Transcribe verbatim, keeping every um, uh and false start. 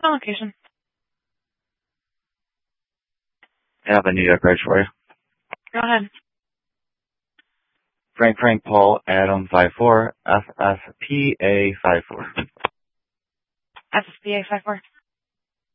On location. I have a New York Ridge for you. Go ahead. Frank Frank Paul Adam five four F F P A five four. F F P A five four.